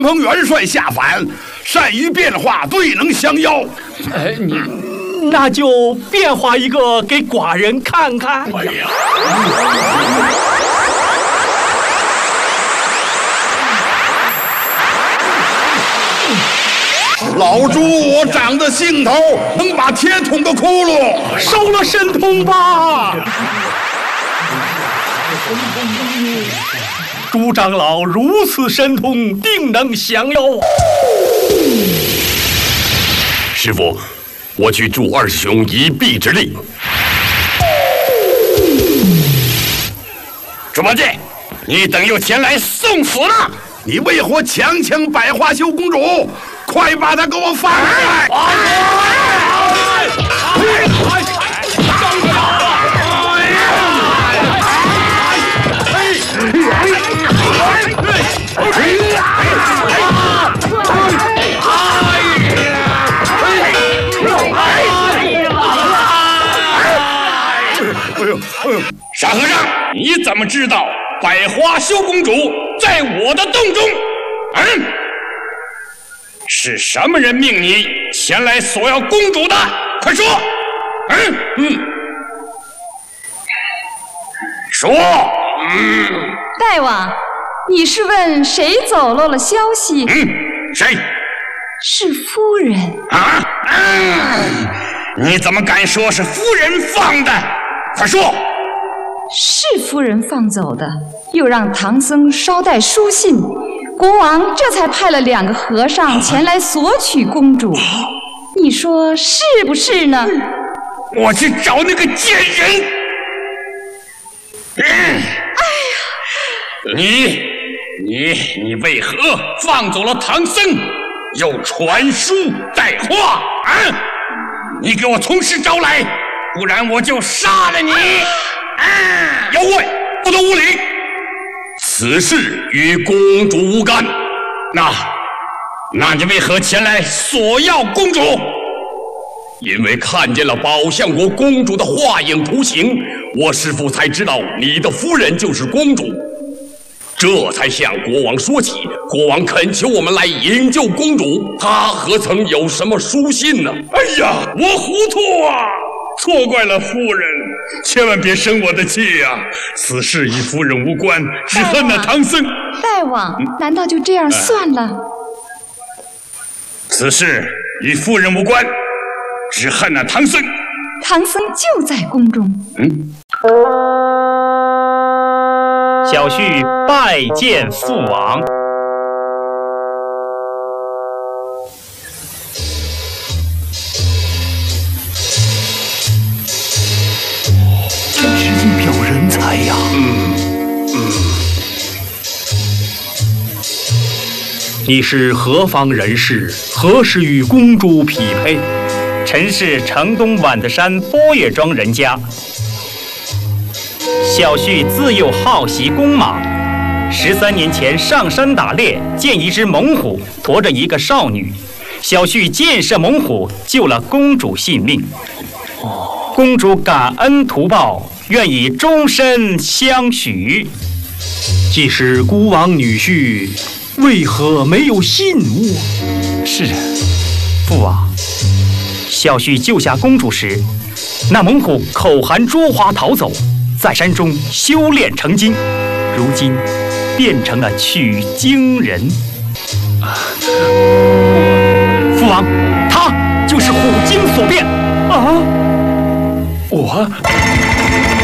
蒙元帅下凡，善于变化，对能降妖。 那就变化一个给寡人看看。 哎呀！老朱，我长得兴头，能把天捅个窟窿。 收了神通吧。朱长老如此神通，定能降妖。 师傅，我去助二师兄一臂之力。猪八戒，你等又前来送死了！ 你为何强抢百花羞公主？快把她给我放开！ 傻和尚，你怎么知道百花羞公主在我的洞中？是什么人命你前来索要公主的？快说！说！ 大王，你是问谁走漏了消息？ 谁？ 是夫人。 你怎么敢说是夫人放的？快说！ 是夫人放走的，又让唐僧捎带书信，国王这才派了2个和尚前来索取公主。你说是不是呢？ 我去找那个贱人！你为何放走了唐僧，又传书带话？你给我从实招来，不然我就杀了你！妖怪，不得无礼！此事与公主无干。那你为何前来索要公主？因为看见了宝象国公主的画影图形，我师父才知道你的夫人就是公主，这才向国王说起。国王恳求我们来营救公主，他何曾有什么书信呢？哎呀，我糊涂啊！错怪了夫人，千万别生我的气呀！此事与夫人无关，只恨那唐僧。 大王，难道就这样算了？ 此事与夫人无关，只恨那唐僧。 唐僧就在宫中。 小婿拜见父王。 真是一表人才呀！ 你是何方人士？何时与公主匹配？ 臣是城东宛子山波月庄人家。小婿自幼好习弓马，13年前上山打猎，见一只猛虎驮着一个少女，小婿箭射猛虎，救了公主性命。公主感恩图报，愿以终身相许。 既是孤王女婿，为何没有信物？ 是，父王，小婿救下公主时，那猛虎口含捉花逃走，在山中修炼成精，如今变成了取经人。父王，他就是虎精所变。 我。